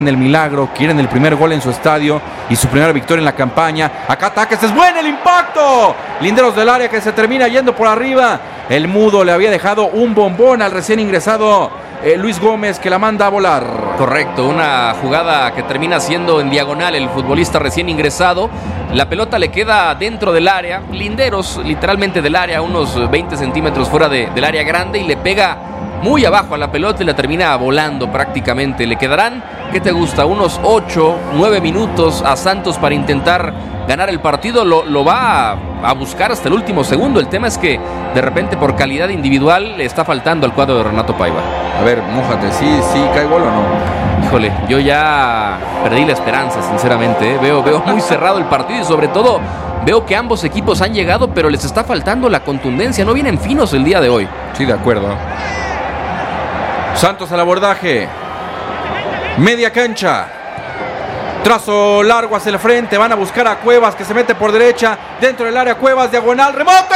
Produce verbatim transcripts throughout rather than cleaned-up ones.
el milagro, quieren el primer gol en su estadio y su primera victoria en la campaña. Acá ataca, este es bueno el impacto. Linderos del área que se termina yendo por arriba. El mudo le había dejado un bombón al recién ingresado eh, Luis Gómez, que la manda a volar. Correcto, una jugada que termina siendo en diagonal el futbolista recién ingresado. La pelota le queda dentro del área, linderos literalmente del área, unos veinte centímetros fuera de, del área grande, y le pega muy abajo a la pelota y la termina volando prácticamente. Le quedarán, ¿qué te gusta? Unos ocho, nueve minutos a Santos para intentar ganar el partido. Lo, lo va a, a buscar hasta el último segundo. El tema es que de repente por calidad individual le está faltando al cuadro de Renato Paiva. A ver, mójate, ¿sí, sí cae gol o no? Híjole, yo ya perdí la esperanza, sinceramente, ¿eh? Veo, veo muy cerrado el partido y sobre todo veo que ambos equipos han llegado, pero les está faltando la contundencia. No vienen finos el día de hoy. Sí, de acuerdo. Santos al abordaje. Media cancha. Trazo largo hacia el frente. Van a buscar a Cuevas, que se mete por derecha. Dentro del área, Cuevas, diagonal. ¡Remote!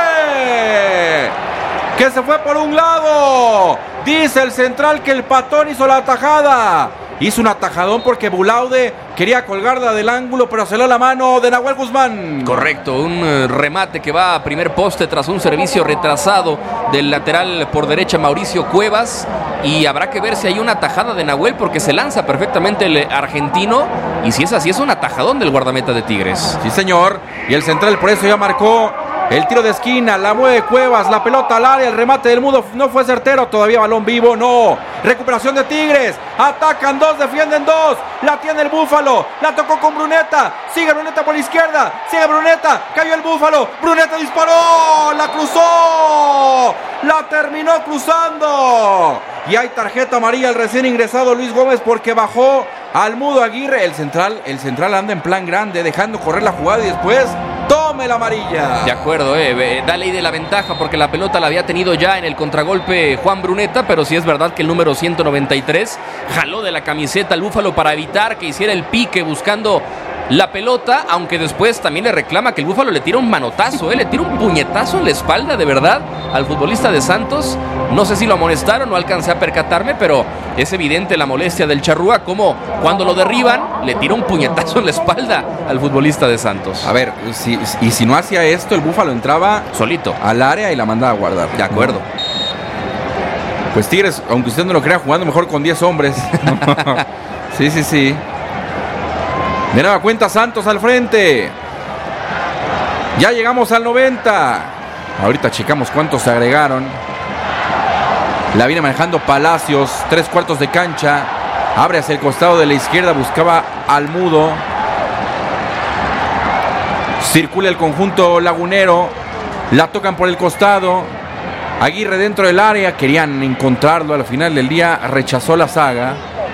Que se fue por un lado. Dice el central que el Patón hizo la atajada. Hizo un atajadón porque Bulaude quería colgarla del ángulo, pero se le dio la mano de Nahuel Guzmán. Correcto, un uh, remate que va a primer poste tras un servicio retrasado del lateral por derecha Mauricio Cuevas. Y habrá que ver si hay una atajada de Nahuel, porque se lanza perfectamente el argentino. Y si es así, es un atajadón del guardameta de Tigres. Sí, señor. Y el central por eso ya marcó el tiro de esquina, la mueve Cuevas, la pelota al área, el remate del mudo no fue certero, todavía balón vivo, no. Recuperación de Tigres, atacan dos, defienden dos, la tiene el Búfalo, la tocó con Bruneta, sigue Bruneta por la izquierda, sigue Bruneta, cayó el Búfalo, Bruneta disparó, la cruzó, la terminó cruzando. Y hay tarjeta amarilla al recién ingresado Luis Gómez porque bajó al mudo Aguirre. El central, el central anda en plan grande, dejando correr la jugada y después tome la amarilla. De acuerdo, eh, da ley de la ventaja porque la pelota la había tenido ya en el contragolpe Juan Bruneta, pero sí es verdad que el número ciento noventa y tres jaló de la camiseta al Búfalo para evitar que hiciera el pique buscando la pelota, aunque después también le reclama que el Búfalo le tira un manotazo, eh, le tira un puñetazo en la espalda de verdad al futbolista de Santos. No sé si lo amonestaron, no alcancé a percatarme, pero es evidente la molestia del Charrúa, como cuando lo derriban le tira un puñetazo en la espalda al futbolista de Santos. A ver, si, y si no hacía esto, el Búfalo entraba solito al área y la mandaba a guardar. De acuerdo. Pues Tigres, aunque usted no lo crea, jugando mejor con diez hombres. Sí, sí, sí. De nueva cuenta Santos al frente. Ya llegamos al noventa. Ahorita checamos cuántos se agregaron. La viene manejando Palacios, tres cuartos de cancha. Abre hacia el costado de la izquierda, buscaba al mudo. Circula el conjunto lagunero. La tocan por el costado. Aguirre dentro del área. Querían encontrarlo al final del día. Rechazó la saga.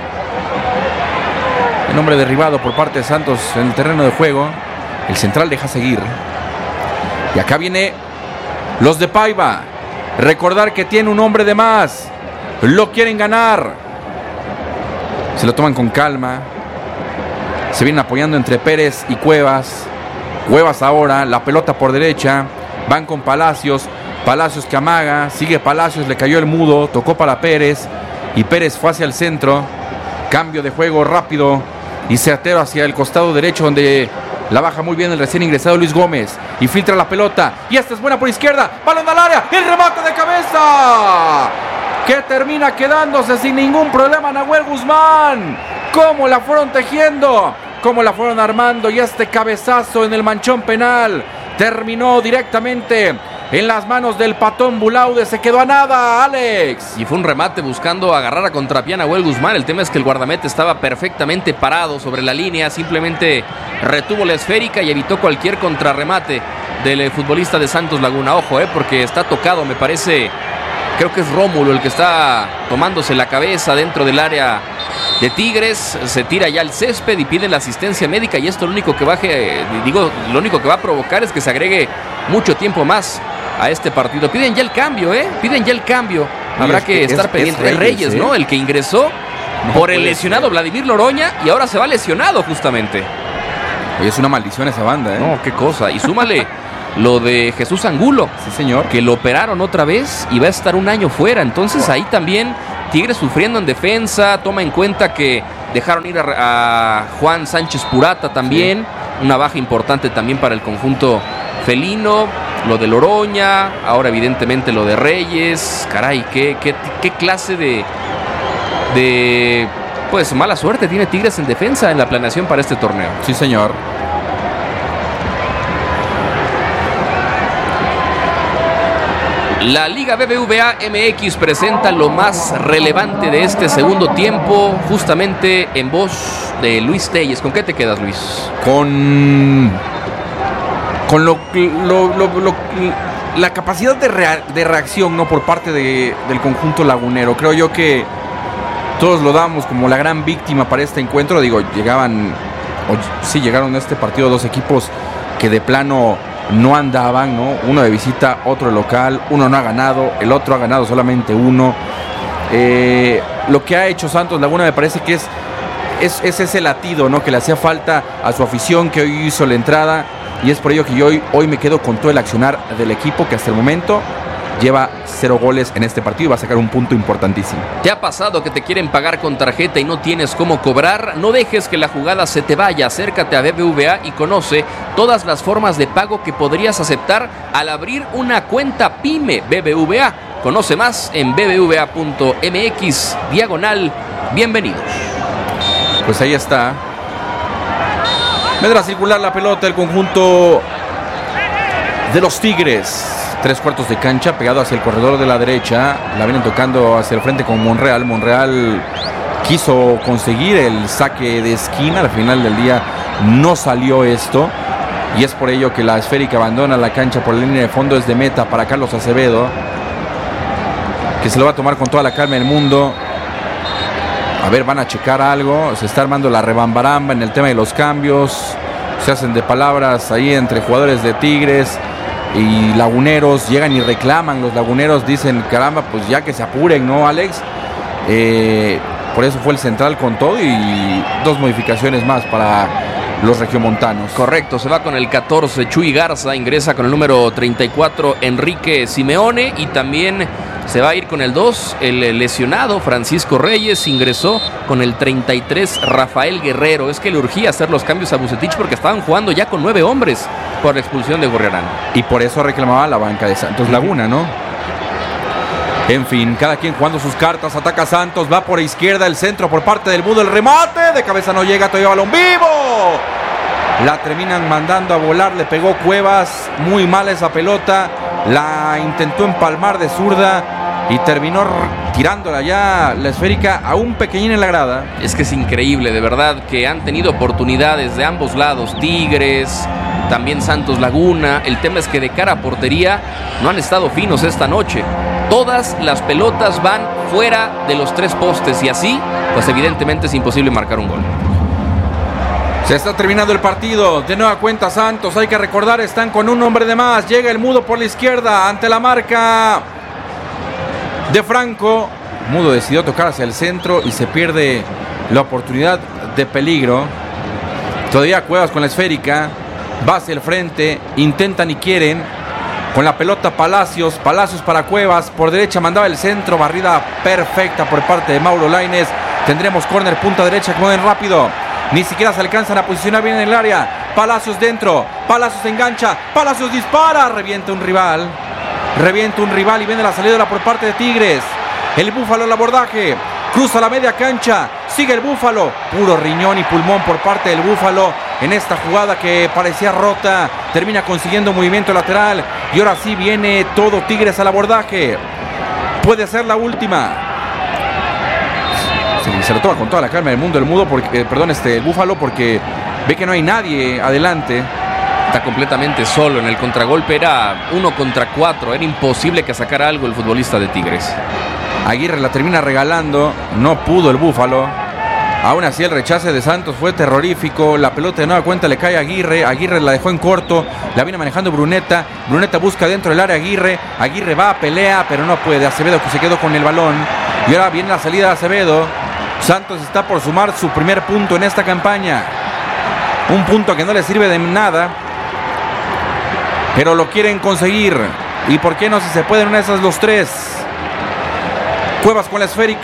El hombre derribado por parte de Santos en el terreno de juego. El central deja seguir. Y acá viene los de Paiva. Recordar que tiene un hombre de más. Lo quieren ganar. Se lo toman con calma. Se vienen apoyando entre Pérez y Cuevas. Cuevas ahora, la pelota por derecha. Van con Palacios. Palacios que amaga. Sigue Palacios, le cayó el mudo. Tocó para Pérez. Y Pérez fue hacia el centro. Cambio de juego rápido y certero hacia el costado derecho, donde la baja muy bien el recién ingresado Luis Gómez y filtra la pelota, y esta es buena por izquierda, balón al área, el remate de cabeza que termina quedándose sin ningún problema Nahuel Guzmán. Cómo la fueron tejiendo, cómo la fueron armando, y este cabezazo en el manchón penal terminó directamente en las manos del Patón Bulaude. Se quedó a nada, Alex. Y fue un remate buscando agarrar a contrapié a Nahuel Guzmán. El tema es que el guardameta estaba perfectamente parado sobre la línea. Simplemente retuvo la esférica y evitó cualquier contrarremate del futbolista de Santos Laguna. Ojo, eh, porque está tocado, me parece. Creo que es Rómulo el que está tomándose la cabeza dentro del área de Tigres. Se tira ya al césped y pide la asistencia médica. Y esto lo único que baje, digo, lo único que va a provocar es que se agregue mucho tiempo más a este partido. Piden ya el cambio, ¿eh? Piden ya el cambio. Habrá que estar pendiente. Reyes, Reyes ¿eh? ¿no? El que ingresó no por el lesionado ser. Vladimir Loroña, y ahora se va lesionado justamente. Oye, es una maldición esa banda, ¿eh? No, qué cosa. Y súmale lo de Jesús Angulo. Sí, señor. Que lo operaron otra vez y va a estar un año fuera. Entonces ahí también Tigres sufriendo en defensa. Toma en cuenta que dejaron ir a, a Juan Sánchez Purata también, sí. Una baja importante también para el conjunto felino. Lo de Loroña, ahora evidentemente lo de Reyes. Caray, qué, qué, qué clase de, de pues mala suerte tiene Tigres en defensa en la planeación para este torneo. Sí, señor. La Liga B B V A M X presenta lo más relevante de este segundo tiempo, justamente en voz de Luis Telles. ¿Con qué te quedas, Luis? Con, con lo, lo, lo, lo, la capacidad de, rea, de reacción, ¿no?, por parte de, del conjunto lagunero. Creo yo que todos lo damos como la gran víctima para este encuentro. Digo, llegaban, o, sí llegaron a este partido dos equipos que de plano no andaban, ¿no? Uno de visita, otro de local, uno no ha ganado, el otro ha ganado solamente uno. Eh, lo que ha hecho Santos Laguna me parece que es, es, es ese latido, ¿no?, que le hacía falta a su afición, que hoy hizo la entrada, y es por ello que yo hoy, hoy me quedo con todo el accionar del equipo, que hasta el momento lleva cero goles en este partido y va a sacar un punto importantísimo. ¿Te ha pasado que te quieren pagar con tarjeta y no tienes cómo cobrar? No dejes que la jugada se te vaya. Acércate a B B V A y conoce todas las formas de pago que podrías aceptar al abrir una cuenta PYME B B V A. Conoce más en b b v a punto m x diagonal bienvenidos. Pues ahí está. Vendrá a circular la pelota el conjunto de los Tigres. Tres cuartos de cancha, pegado hacia el corredor de la derecha. La vienen tocando hacia el frente con Monreal. Monreal quiso conseguir el saque de esquina. Al final del día no salió esto. Y es por ello que la esférica abandona la cancha por la línea de fondo. Es de meta para Carlos Acevedo, que se lo va a tomar con toda la calma del mundo. A ver, van a checar algo. Se está armando la rebambaramba en el tema de los cambios. Se hacen de palabras ahí entre jugadores de Tigres y laguneros. Llegan y reclaman los laguneros, dicen, caramba, pues ya que se apuren, ¿no, Alex? Eh, por eso fue el central con todo y dos modificaciones más para los regiomontanos. Correcto, se va con el catorce Chuy Garza, ingresa con el número treinta y cuatro Enrique Simeone, y también se va a ir con el dos el lesionado Francisco Reyes, ingresó con el treinta y tres Rafael Guerrero. Es que le urgía hacer los cambios a Vucetich porque estaban jugando ya con nueve hombres por la expulsión de Gorriarán. Y por eso reclamaba la banca de Santos Laguna, ¿no? En fin, cada quien jugando sus cartas. Ataca Santos, va por izquierda, el centro por parte del Mudo, el remate, de cabeza no llega, todavía balón vivo. La terminan mandando a volar, le pegó Cuevas, muy mal esa pelota. La intentó empalmar de zurda y terminó tirándola ya la esférica a un pequeñín en la grada. Es que es increíble, de verdad, que han tenido oportunidades de ambos lados, Tigres, también Santos Laguna. El tema es que de cara a portería no han estado finos esta noche. Todas las pelotas van fuera de los tres postes y así, pues evidentemente es imposible marcar un gol. Se está terminando el partido. De nueva cuenta Santos, hay que recordar, están con un hombre de más. Llega el Mudo por la izquierda ante la marca de Franco. Mudo decidió tocar hacia el centro y se pierde la oportunidad de peligro. Todavía Cuevas con la esférica, va hacia el frente, intentan y quieren. Con la pelota Palacios, Palacios para Cuevas, por derecha mandaba el centro, barrida perfecta por parte de Mauro Lainez. Tendremos córner punta derecha, que mueven rápido. Ni siquiera se alcanzan a posicionar bien en el área. Palacios dentro, Palacios engancha, Palacios dispara, revienta un rival. Revienta un rival y viene la salida por parte de Tigres. El Búfalo al abordaje, cruza la media cancha, sigue el Búfalo. Puro riñón y pulmón por parte del Búfalo en esta jugada que parecía rota. Termina consiguiendo movimiento lateral y ahora sí viene todo Tigres al abordaje. Puede ser la última. Se, se lo toma con toda la calma del mundo el Mudo, porque, eh, perdón, este, el Búfalo, porque ve que no hay nadie adelante. Está completamente solo. En el contragolpe era uno contra cuatro. Era imposible que sacara algo el futbolista de Tigres. Aguirre la termina regalando. No pudo el Búfalo. Aún así el rechace de Santos fue terrorífico. La pelota de nueva cuenta le cae a Aguirre. Aguirre la dejó en corto. La viene manejando Bruneta. Bruneta busca dentro del área a Aguirre. Aguirre va a pelea, pero no puede. Acevedo, que se quedó con el balón. Y ahora viene la salida de Acevedo. Santos está por sumar su primer punto en esta campaña. Un punto que no le sirve de nada, pero lo quieren conseguir. ¿Y por qué no? Si se pueden una de esas los tres. Cuevas con la esférica.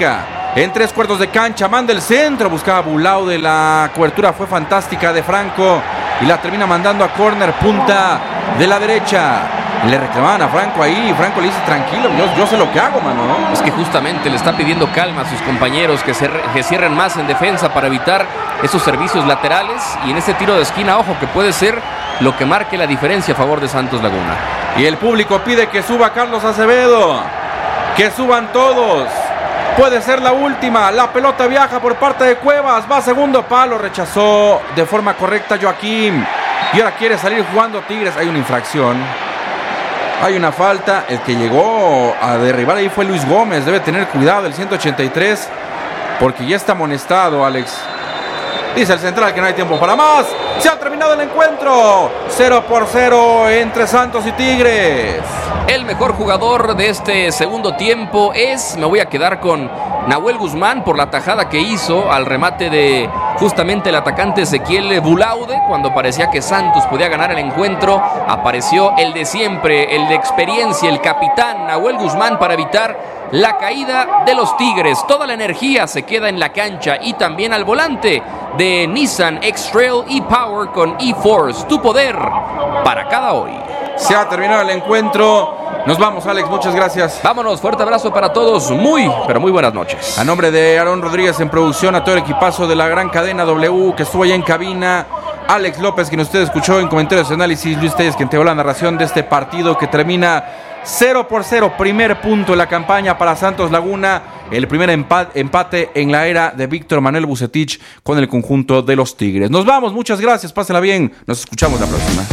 en tres cuartos de cancha, manda el centro, buscaba Bulaude, la cobertura fue fantástica de Franco y la termina mandando a córner, punta de la derecha. Le reclamaban a Franco ahí, Franco le dice tranquilo, yo, yo sé lo que hago, mano, ¿no? Es que justamente le está pidiendo calma a sus compañeros, que, se, que cierren más en defensa para evitar esos servicios laterales, y en este tiro de esquina, ojo, que puede ser lo que marque la diferencia a favor de Santos Laguna. Y el público pide que suba Carlos Acevedo, que suban todos. Puede ser la última, la pelota viaja por parte de Cuevas, va a segundo palo, rechazó de forma correcta Joaquín, y ahora quiere salir jugando Tigres. Hay una infracción, hay una falta, el que llegó a derribar ahí fue Luis Gómez, debe tener cuidado el ciento ochenta y tres, porque ya está amonestado, Alex. Dice el central que no hay tiempo para más, se ha terminado el encuentro, cero por cero entre Santos y Tigres. El mejor jugador de este segundo tiempo es, me voy a quedar con Nahuel Guzmán por la tajada que hizo al remate de justamente el atacante Ezequiel Bulaude. Cuando parecía que Santos podía ganar el encuentro, apareció el de siempre, el de experiencia, el capitán Nahuel Guzmán para evitar la caída de los Tigres. Toda la energía se queda en la cancha y también al volante de Nissan X-Trail e-Power con e-Force, tu poder para cada hoy. Se ha terminado el encuentro. Nos vamos, Alex, muchas gracias. Vámonos, fuerte abrazo para todos. Muy, pero muy buenas noches. A nombre de Aarón Rodríguez en producción, a todo el equipazo de la gran cadena W que estuvo allá en cabina, Alex López, quien usted escuchó en comentarios de análisis, Luis Telles, quien te dio la narración de este partido que termina cero por cero, primer punto en la campaña para Santos Laguna, el primer empate, empate en la era de Víctor Manuel Vucetich con el conjunto de los Tigres. Nos vamos, muchas gracias, pásenla bien, nos escuchamos la próxima.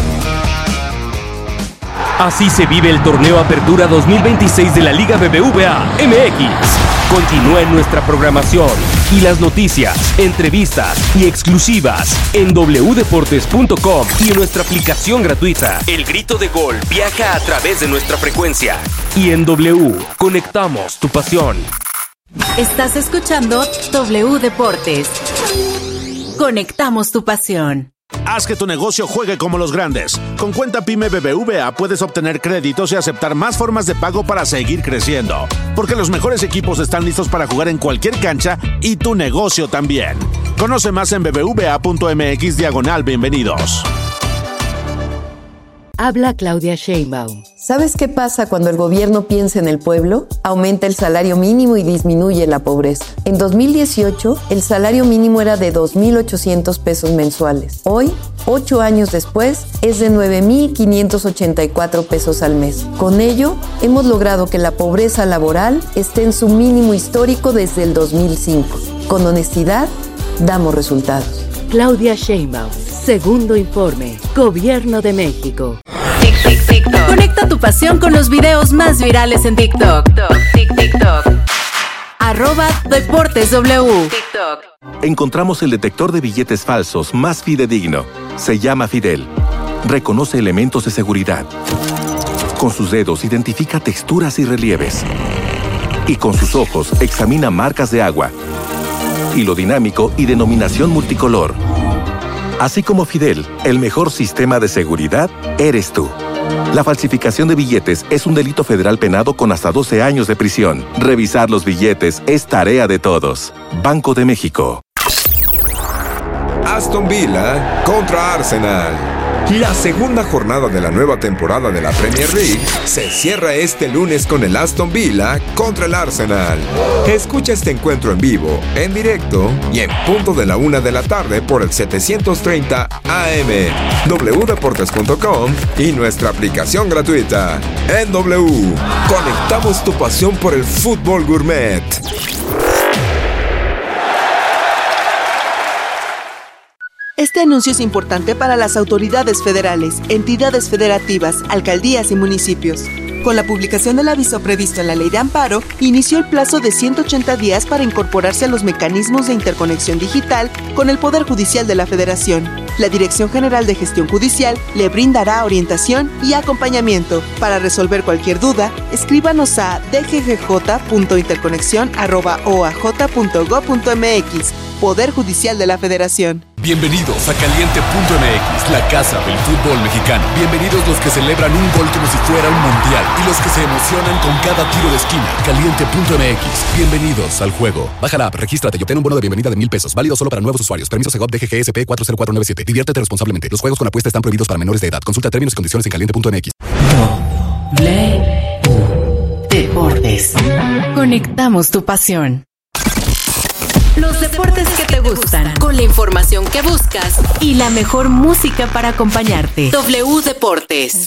Así se vive el torneo Apertura dos mil veintiséis de la Liga B B V A M X. Continúa en nuestra programación y las noticias, entrevistas y exclusivas en doble u deportes punto com y en nuestra aplicación gratuita. El grito de gol viaja a través de nuestra frecuencia. Y en W, conectamos tu pasión. Estás escuchando W Deportes. Conectamos tu pasión. Haz que tu negocio juegue como los grandes. Con Cuenta Pyme B B V A puedes obtener créditos y aceptar más formas de pago para seguir creciendo. Porque los mejores equipos están listos para jugar en cualquier cancha y tu negocio también. Conoce más en bbva.mx diagonal bienvenidos. Habla Claudia Sheinbaum. ¿Sabes qué pasa cuando el gobierno piensa en el pueblo? Aumenta el salario mínimo y disminuye la pobreza. En dos mil dieciocho, el salario mínimo era de dos mil ochocientos pesos mensuales. Hoy, ocho años después, es de nueve mil quinientos ochenta y cuatro pesos al mes. Con ello, hemos logrado que la pobreza laboral esté en su mínimo histórico desde el dos mil cinco. Con honestidad, damos resultados. Claudia Sheinbaum. Segundo informe. Gobierno de México. Tic, tic, TikTok. Conecta tu pasión con los videos más virales en TikTok. Tic, TikTok. Arroba Deportes W. TikTok. Encontramos el detector de billetes falsos más fidedigno. Se llama Fidel. Reconoce elementos de seguridad. Con sus dedos identifica texturas y relieves. Y con sus ojos examina marcas de agua, hilo dinámico y denominación multicolor. Así como Fidel, el mejor sistema de seguridad eres tú. La falsificación de billetes es un delito federal penado con hasta doce años de prisión. Revisar los billetes es tarea de todos. Banco de México. Aston Villa contra Arsenal. La segunda jornada de la nueva temporada de la Premier League se cierra este lunes con el Aston Villa contra el Arsenal. Escucha este encuentro en vivo, en directo y en punto de la una de la tarde por el setecientos treinta A M, doble u deportes punto com y nuestra aplicación gratuita. En W, conectamos tu pasión por el fútbol gourmet. Este anuncio es importante para las autoridades federales, entidades federativas, alcaldías y municipios. Con la publicación del aviso previsto en la Ley de Amparo, inició el plazo de ciento ochenta días para incorporarse a los mecanismos de interconexión digital con el Poder Judicial de la Federación. La Dirección General de Gestión Judicial le brindará orientación y acompañamiento. Para resolver cualquier duda, escríbanos a d g g j punto interconexión arroba o a j punto gob punto m x Poder Judicial de la Federación. Bienvenidos a Caliente punto M X, la casa del fútbol mexicano. Bienvenidos los que celebran un gol como si fuera un mundial y los que se emocionan con cada tiro de esquina. Caliente punto M X, bienvenidos al juego. Baja la app, regístrate y obtén un bono de bienvenida de mil pesos, válido solo para nuevos usuarios. Permiso Segov D G G S P cuatro cero cuatro nueve siete. Diviértete responsablemente. Los juegos con apuesta están prohibidos para menores de edad. Consulta términos y condiciones en caliente punto M X. Deportes. Conectamos tu pasión. Los deportes que te gustan, con la información que buscas y la mejor música para acompañarte. W Deportes.